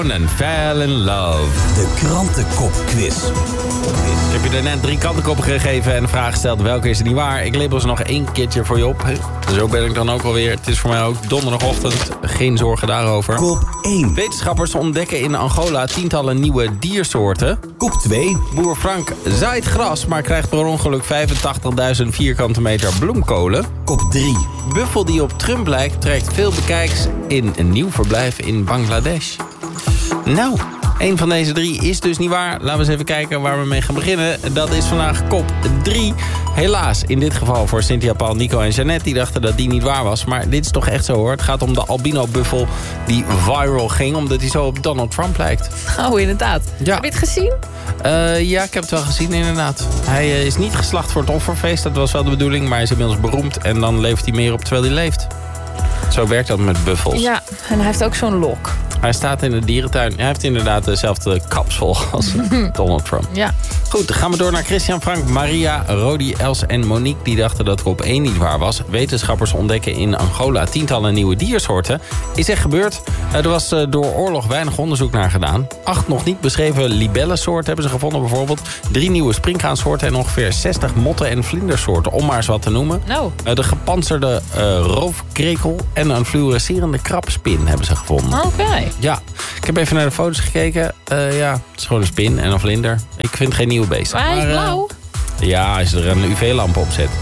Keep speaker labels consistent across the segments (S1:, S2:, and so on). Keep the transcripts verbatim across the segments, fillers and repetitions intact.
S1: En Fell in Love.
S2: De krantenkopquiz.
S1: Ik heb je er net drie krantenkoppen gegeven en de vraag gesteld welke is er niet waar. Ik label ze nog één keertje voor je op. Zo ben ik dan ook alweer. Het is voor mij ook donderdagochtend. Geen zorgen daarover.
S2: Kop één.
S1: Wetenschappers ontdekken in Angola tientallen nieuwe diersoorten.
S2: Kop twee.
S1: Boer Frank zaait gras, maar krijgt per ongeluk vijfentachtigduizend vierkante meter bloemkolen.
S2: Kop drie.
S1: Buffel die op Trump lijkt trekt veel bekijks in een nieuw verblijf in Bangladesh. Nou, één van deze drie is dus niet waar. Laten we eens even kijken waar we mee gaan beginnen. Dat is vandaag kop drie. Helaas, in dit geval voor Cynthia, Paul, Nico en Jeannette. Die dachten dat die niet waar was. Maar dit is toch echt zo hoor. Het gaat om de albino-buffel die viral ging. Omdat hij zo op Donald Trump lijkt.
S3: Oh, inderdaad.
S1: Ja.
S3: Heb je het gezien?
S1: Uh, ja, ik heb het wel gezien inderdaad. Hij uh, is niet geslacht voor het offerfeest. Dat was wel de bedoeling. Maar hij is inmiddels beroemd. En dan leeft hij meer op terwijl hij leeft. Zo werkt dat met buffels.
S3: Ja, en hij heeft ook zo'n lok.
S1: Hij staat in de dierentuin. Hij heeft inderdaad dezelfde kapsel als Donald Trump.
S3: Ja.
S1: Goed, dan gaan we door naar Christian, Frank, Maria, Rodi, Els en Monique. Die dachten dat kop één niet waar was. Wetenschappers ontdekken in Angola tientallen nieuwe diersoorten. Is echt gebeurd. Er was door oorlog weinig onderzoek naar gedaan. Acht nog niet beschreven libellensoorten hebben ze gevonden bijvoorbeeld. Drie nieuwe springkaansoorten en ongeveer zestig motten- en vlindersoorten. Om maar eens wat te noemen.
S3: Nou.
S1: De gepantserde uh, roofkrekel en een fluorescerende krabspin hebben ze gevonden.
S3: Oké. Okay.
S1: Ja, ik heb even naar de foto's gekeken. Uh, ja, het is gewoon een spin en een vlinder. Ik vind het geen nieuwe beest.
S3: Maar hij is blauw.
S1: Uh, ja, als je er een U V-lamp op zet.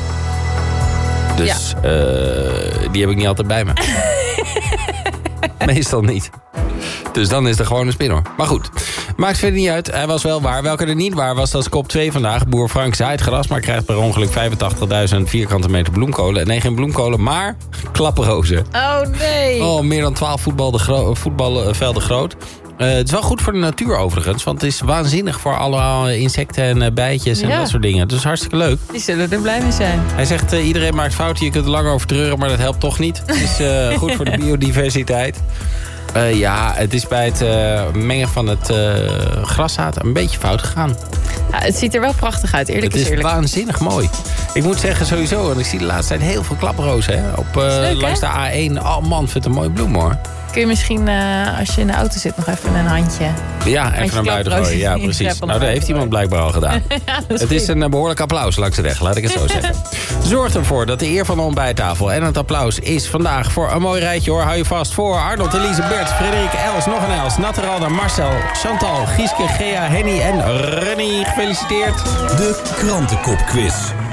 S1: Dus ja. uh, die heb ik niet altijd bij me. Meestal niet. Dus dan is er gewoon een spin hoor. Maar goed, maakt verder niet uit. Hij was wel waar. Welke er niet waar was, dat is kop twee vandaag. Boer Frank zaait gras, maar krijgt per ongeluk vijfentachtigduizend vierkante meter bloemkolen. Nee, geen bloemkolen, maar klaprozen.
S3: Oh nee.
S1: Oh, meer dan twaalf voetbalvelden gro- groot. Uh, het is wel goed voor de natuur overigens. Want het is waanzinnig voor alle insecten en uh, bijtjes en ja. dat soort dingen. Dus hartstikke leuk.
S3: Die zullen er blij mee zijn.
S1: Hij zegt, uh, iedereen maakt fouten. Je kunt er lang over treuren, maar dat helpt toch niet. Het is uh, goed voor de biodiversiteit. Uh, ja, het is bij het uh, mengen van het uh, graszaad een beetje fout gegaan.
S3: Ja, het ziet er wel prachtig uit, eerlijk
S1: Het is
S3: eerlijk.
S1: waanzinnig mooi. Ik moet zeggen sowieso, want ik zie de laatste tijd heel veel klaprozen. Hè? Op, uh,
S3: leuk,
S1: langs
S3: hè?
S1: de A één. Oh man, vind het een mooie bloem hoor.
S3: Kun je misschien, uh, als je in de auto zit, nog even een handje...
S1: Ja, even naar buiten gooien. Ja, precies. Nou, dat heeft iemand blijkbaar al gedaan.
S3: Ja, is
S1: het is een uh, behoorlijk applaus langs de weg, laat ik het zo zeggen. Zorg ervoor dat de eer van de ontbijttafel en het applaus is vandaag voor een mooi rijtje hoor. Hou je vast voor Arnold, Elise, Bert, Frederik, Els, nog een Els, Natteralda, Marcel, Chantal, Gieske, Gea, Henny en Rennie. Gefeliciteerd.
S2: De Krantenkopquiz.